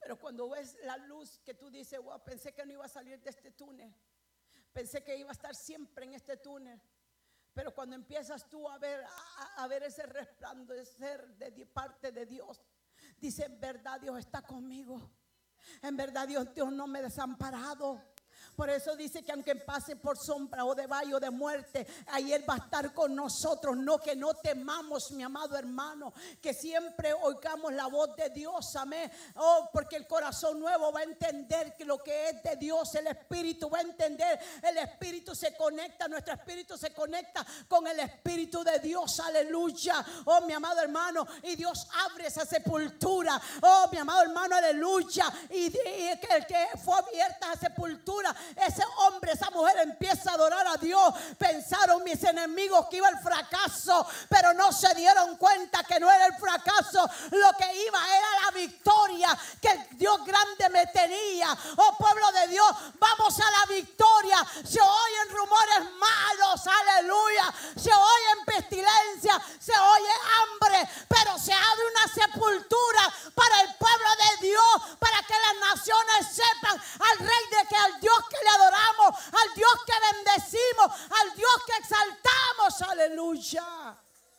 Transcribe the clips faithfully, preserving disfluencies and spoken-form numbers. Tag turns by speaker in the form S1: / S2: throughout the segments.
S1: Pero cuando ves la luz que tú dices, wow, pensé que no iba a salir de este túnel, pensé que iba a estar siempre en este túnel. Pero cuando empiezas tú a ver, a, a ver ese resplandecer de parte de Dios, dice, en verdad Dios está conmigo. En verdad Dios, Dios no me ha desamparado. Por eso dice que aunque pase por sombra o de valle o de muerte, ahí Él va a estar con nosotros. No que no temamos, mi amado hermano, que siempre oigamos la voz de Dios, amén. Oh, porque el corazón nuevo va a entender que lo que es de Dios, el Espíritu va a entender. El Espíritu se conecta, nuestro Espíritu se conecta con el Espíritu de Dios, aleluya. Oh, mi amado hermano, y Dios abre esa sepultura. Oh, mi amado hermano, aleluya. Y, y el que fue abierta esa sepultura, ese hombre, esa mujer empieza a adorar a Dios. Pensaron mis enemigos que iba el fracaso, pero no se dieron cuenta que no era el fracaso, lo que iba era la victoria que el Dios grande me tenía. Oh, pueblo de Dios, vamos a la victoria. Se oyen rumores malos, aleluya, se oyen pestilencia, se oye hambre, pero se abre una sepultura para el pueblo de Dios, para que las naciones sepan al rey de que al Dios que le adoramos, al Dios que bendecimos, al Dios que exaltamos, aleluya.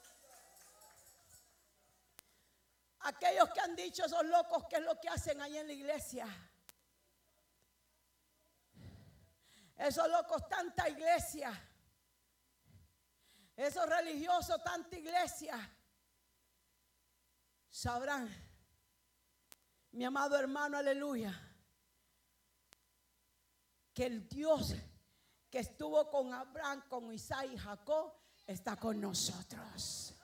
S1: Aquellos que han dicho esos locos, ¿qué es lo que hacen ahí en la iglesia? Esos locos, tanta iglesia. Esos religiosos, tanta iglesia. Sabrán, mi amado hermano, aleluya, que el Dios que estuvo con Abraham, con Isaac y Jacob, está con nosotros.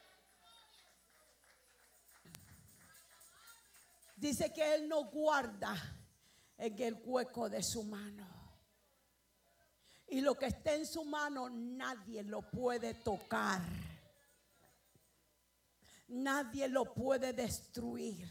S1: Dice que Él nos guarda en el hueco de su mano. Y lo que esté en su mano nadie lo puede tocar. Nadie lo puede destruir.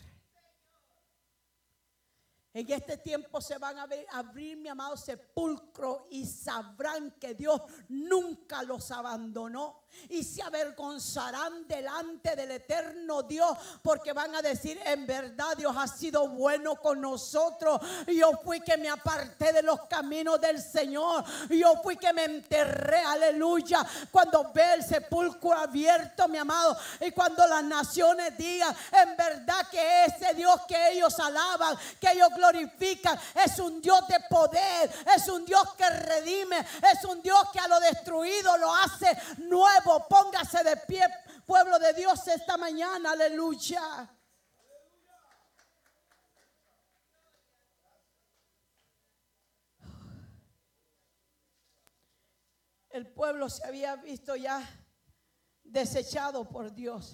S1: En este tiempo se van a ver, abrir, mi amado, sepulcro, y sabrán que Dios nunca los abandonó. Y se avergonzarán delante del eterno Dios, porque van a decir, en verdad Dios ha sido bueno con nosotros. Yo fui que me aparté de los caminos del Señor. Yo fui que me enterré, aleluya. Cuando ve el sepulcro abierto, mi amado, y cuando las naciones digan, en verdad que ese Dios que ellos alaban, que ellos glorifican, es un Dios de poder, es un Dios que redime, es un Dios que a lo destruido lo hace nuevo. Póngase de pie, pueblo de Dios, esta mañana, aleluya. El pueblo se había visto ya desechado por Dios.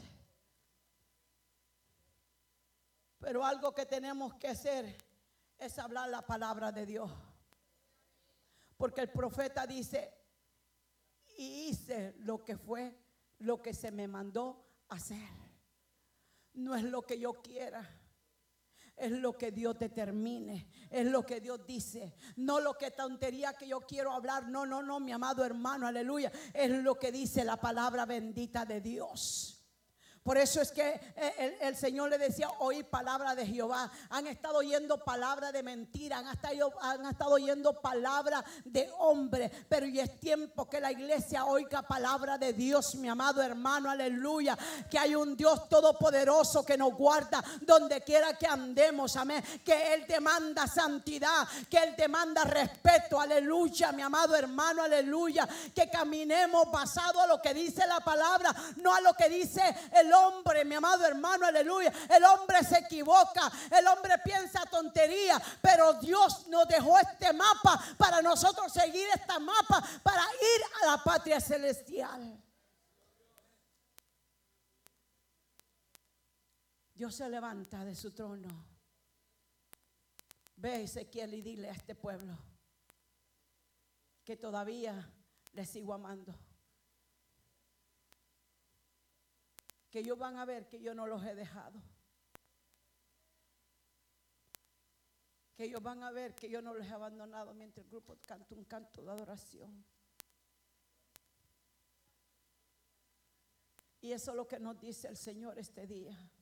S1: Pero algo que tenemos que hacer es hablar la palabra de Dios. Porque el profeta dice, y hice lo que fue, lo que se me mandó hacer. No es lo que yo quiera, es lo que Dios determine, es lo que Dios dice. No lo que tontería que yo quiero hablar, no, no, no, mi amado hermano, aleluya. Es lo que dice la palabra bendita de Dios. Por eso es que el, el Señor le decía, oí palabra de Jehová. Han estado oyendo palabra de mentira, han estado, han estado oyendo palabra de hombre. Pero y es tiempo que la iglesia oiga palabra de Dios, mi amado hermano, aleluya. Que hay un Dios todopoderoso que nos guarda donde quiera que andemos, amén. Que Él demanda santidad, que Él demanda respeto, aleluya, mi amado hermano, aleluya. Que caminemos basado a lo que dice la palabra, no a lo que dice el hombre, mi amado hermano, aleluya. El hombre se equivoca, el hombre piensa tontería, pero Dios nos dejó este mapa para nosotros seguir este mapa, para ir a la patria celestial. Dios se levanta de su trono. Ve, Ezequiel, y dile a este pueblo que todavía le sigo amando. Que ellos van a ver que yo no los he dejado. Que ellos van a ver que yo no los he abandonado mientras el grupo canta un canto de adoración. Y eso es lo que nos dice el Señor este día.